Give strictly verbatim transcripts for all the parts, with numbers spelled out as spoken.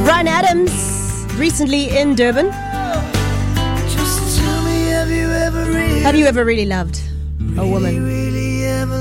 Bryan Adams, recently in Durban. Just tell me, have you ever really, Have you ever really loved a woman? really ever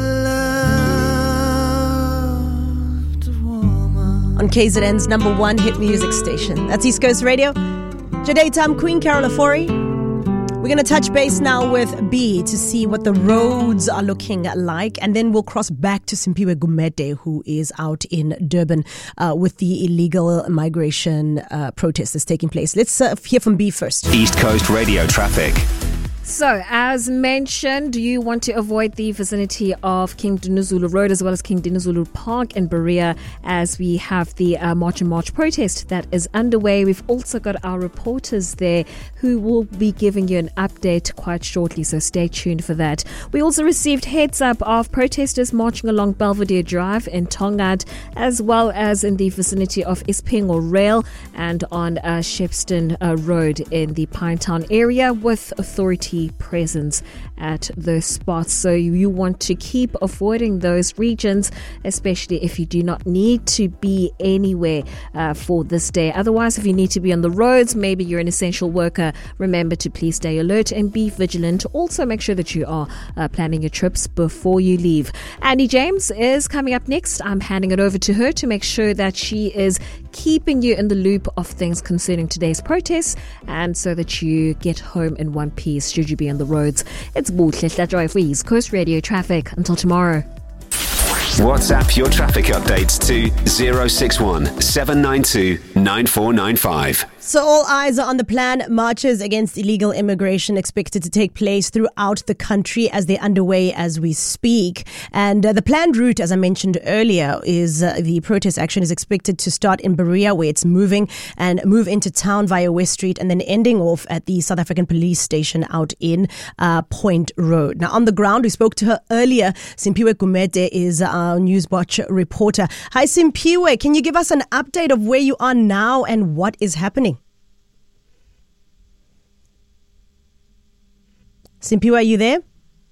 loved a woman? On K Z N's number one hit music station. That's East Coast Radio. Today, time Queen Carol Ofori. We're going to touch base now with B to see what the roads are looking like. And then we'll cross back to Simphiwe Gumede, who is out in Durban uh, with the illegal migration uh, protest that's taking place. Let's uh, hear from B first. East Coast Radio traffic. So, as mentioned, you want to avoid the vicinity of King Dinuzulu Road as well as King Dinuzulu Park in Berea as we have the uh, March and March protest that is underway. We've also got our reporters there who will be giving you an update quite shortly, so stay tuned for that. We also received heads up of protesters marching along Belvedere Drive in Tongad as well as in the vicinity of Ispingo Rail and on uh, Shepston uh, Road in the Pinetown area with authority presence at those spots. So you want to keep avoiding those regions, especially if you do not need to be anywhere uh, for this day. Otherwise, if you need to be on the roads, maybe you're an essential worker, remember to please stay alert and be vigilant. Also, make sure that you are uh, planning your trips before you leave. Andy James is coming up next. I'm handing it over to her to make sure that she is keeping you in the loop of things concerning today's protests and so that you get home in one piece should you be on the roads. It's Buhle Hlajoy for East Coast Radio Traffic. Until tomorrow. WhatsApp your traffic updates to zero six one seven nine two nine four nine five. So all eyes are on the planned marches against illegal immigration expected to take place throughout the country as they're underway as we speak. And uh, the planned route, as I mentioned earlier, is uh, the protest action is expected to start in Berea, where it's moving, and move into town via West Street and then ending off at the South African Police Station out in uh, Point Road. Now, on the ground, we spoke to her earlier. Simphiwe Gumede is our Newswatch reporter. Hi, Simphiwe. Can you give us an update of where you are now and what is happening? Simphiwe, are you there?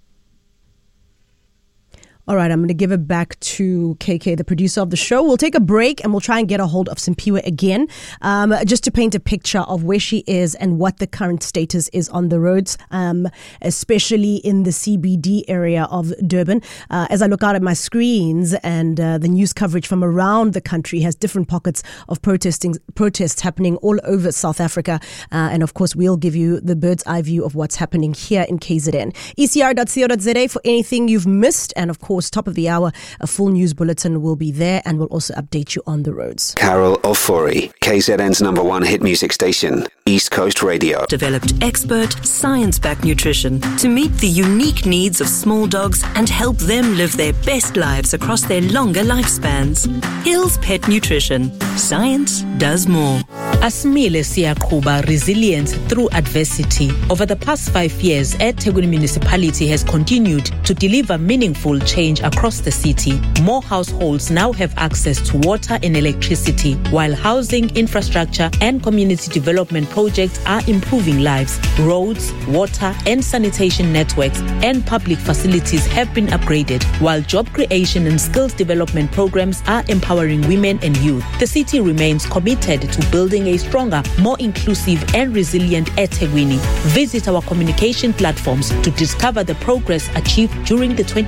All right, I'm going to give it back to K K, the producer of the show. We'll take a break and we'll try and get a hold of Simphiwe again, um, just to paint a picture of where she is and what the current status is on the roads, um, especially in the C B D area of Durban. Uh, as I look out at my screens and uh, the news coverage from around the country has different pockets of protesting protests happening all over South Africa. Uh, and of course, we'll give you the bird's eye view of what's happening here in K Z N. E C R dot co dot za for anything you've missed. And of course, top of the hour, a full news bulletin will be there and we'll also update you on the roads. Carol Ofori, K Z N's number one hit music station, East Coast Radio. Developed expert, science-backed nutrition to meet the unique needs of small dogs and help them live their best lives across their longer lifespans. Hills Pet Nutrition. Science does more. Asimile siyaqhuba resilience through adversity. Over the past five years, eThekwini municipality has continued to deliver meaningful change across the city. More households now have access to water and electricity, while housing, infrastructure, and community development projects are improving lives. Roads, water, and sanitation networks and public facilities have been upgraded, while job creation and skills development programs are empowering women and youth. The city remains committed to building a stronger, more inclusive and resilient eThekwini. Visit our communication platforms to discover the progress achieved during the twenty